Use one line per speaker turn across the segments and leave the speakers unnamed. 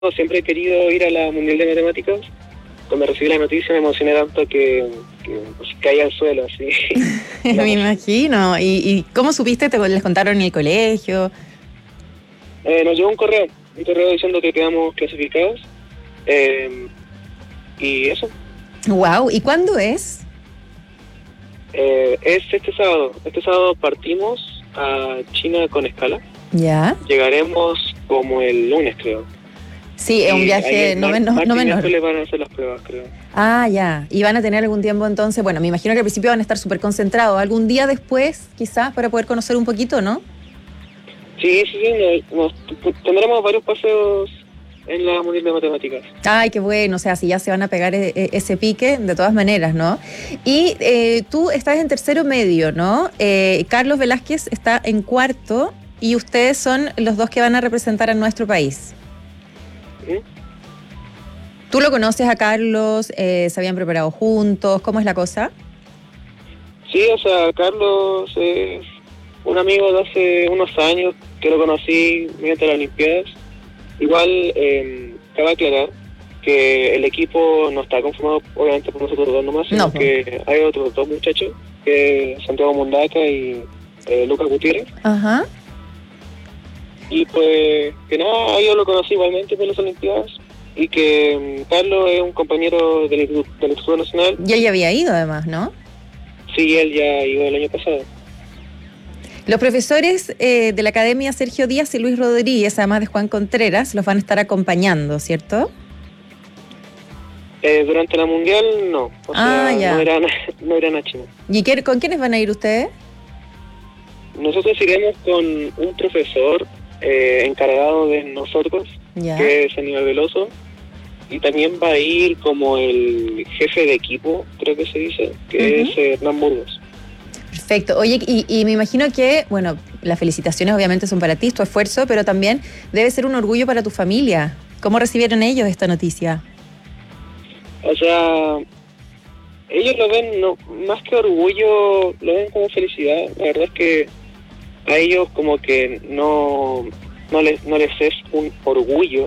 siempre he querido ir a la Mundial de Matemáticas. Cuando recibí la noticia me emocioné tanto que pues, caí al suelo, así.
Me imagino. ¿Y cómo supiste? ¿Les contaron en el colegio?
Nos llegó un correo diciendo que quedamos clasificados. Y eso.
Wow. ¿Y cuándo es?
Es este sábado. Este sábado partimos a China con escala.
Ya.
Llegaremos como el lunes, creo.
Sí, es un viaje no menor.
Les van a hacer las pruebas, creo.
Ah, ya. ¿Y van a tener algún tiempo entonces? Bueno, me imagino que al principio van a estar súper concentrados. ¿Algún día después, quizás, para poder conocer un poquito, no?
Sí, tendremos varios paseos en la Mundial de Matemáticas.
Ay, qué bueno. O sea, si ya se van a pegar ese pique, de todas maneras, ¿no? Y tú estás en tercero medio, ¿no? Carlos Velázquez está en cuarto y ustedes son los dos que van a representar a nuestro país.
¿Sí?
¿Tú lo conoces a Carlos? ¿Se habían preparado juntos? ¿Cómo es la cosa?
Sí, o sea, Carlos es un amigo de hace unos años que lo conocí mediante las Olimpiadas. Igual, cabe aclarar que el equipo no está conformado obviamente por nosotros dos nomás, sino que hay otros dos muchachos, que Santiago Mundaca y Lucas Gutiérrez.
Ajá.
Y pues, que nada, yo lo conocí igualmente por las Olimpiadas. Y que Carlos es un compañero del Instituto Nacional.
Y él ya había ido además, ¿no?
Sí, él ya iba el año pasado.
Los profesores de la Academia Sergio Díaz y Luis Rodríguez, además de Juan Contreras, los van a estar acompañando, ¿cierto?
Durante la Mundial no. O sea,
ya.
No irán a China.
¿Y con quiénes van a ir ustedes?
Nosotros iremos con un profesor encargado de nosotros, que es Aníbal Veloso, y también va a ir como el jefe de equipo, creo que se dice, que es Hernán Burgos.
Perfecto. Oye, y me imagino que, bueno, las felicitaciones obviamente son para ti, tu esfuerzo, pero también debe ser un orgullo para tu familia. ¿Cómo recibieron ellos esta noticia?
O sea, ellos lo ven, no, más que orgullo, lo ven como felicidad. La verdad es que a ellos como que no les es un orgullo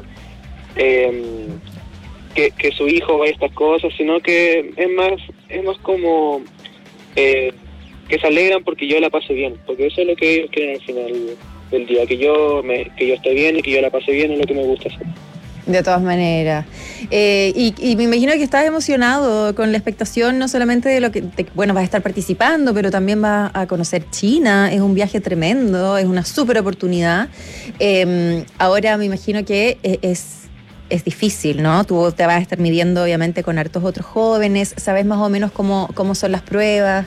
que su hijo vaya a estas cosas, sino que es más como que se alegran porque yo la pase bien, porque eso es lo que ellos quieren al final del día, que yo esté bien y que yo la pase bien es lo que me gusta hacer.
De todas maneras. Y me imagino que estás emocionado con la expectación no solamente de lo que, vas a estar participando, pero también vas a conocer China. Es un viaje tremendo, es una súper oportunidad. Ahora me imagino que es difícil, ¿no? Tú te vas a estar midiendo obviamente con hartos otros jóvenes. ¿Sabes más o menos cómo son las pruebas?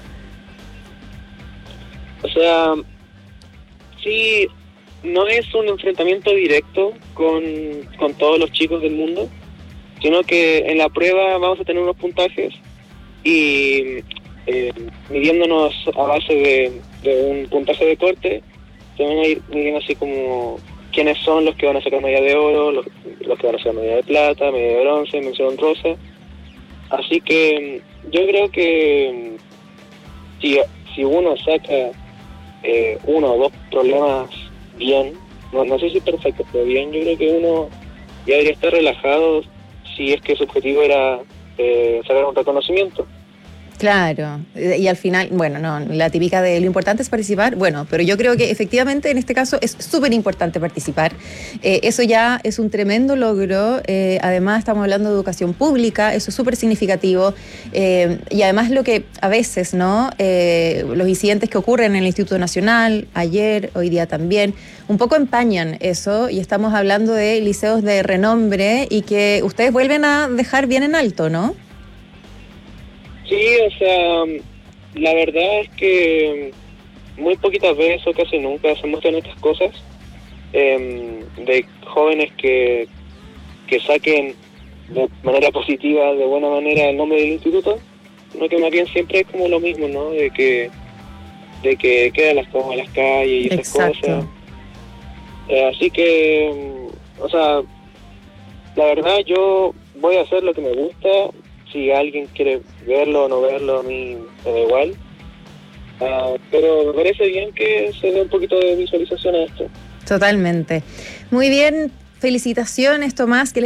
O sea, sí, no es un enfrentamiento directo con todos los chicos del mundo, sino que en la prueba vamos a tener unos puntajes y midiéndonos a base de un puntaje de corte, se van a ir midiendo así como quiénes son los que van a sacar medalla de oro, los que van a sacar medalla de plata, medalla de bronce, mención honrosa. Así que yo creo que si uno saca uno o dos problemas bien, no sé si perfecto, pero bien, yo creo que uno ya debería estar relajado si es que su objetivo era sacar un reconocimiento.
Claro, y al final, bueno, no, la típica de lo importante es participar, bueno, pero yo creo que efectivamente en este caso es súper importante participar. Eso ya es un tremendo logro, además estamos hablando de educación pública, eso es súper significativo, y además lo que a veces, ¿no? Los incidentes que ocurren en el Instituto Nacional, ayer, hoy día también, un poco empañan eso, y estamos hablando de liceos de renombre y que ustedes vuelven a dejar bien en alto, ¿no?
Sí, o sea, la verdad es que muy poquitas veces o casi nunca se muestran estas cosas de jóvenes que saquen de manera positiva, de buena manera el nombre del instituto, sino que más bien siempre es como lo mismo, ¿no? De que quedan las cosas en las calles y esas cosas. Así que, o sea, la verdad yo voy a hacer lo que me gusta. Si alguien quiere verlo o no verlo, a mí me da igual. Pero me parece bien que se dé un poquito de visualización a esto.
Totalmente. Muy bien, Felicitaciones, Tomás, que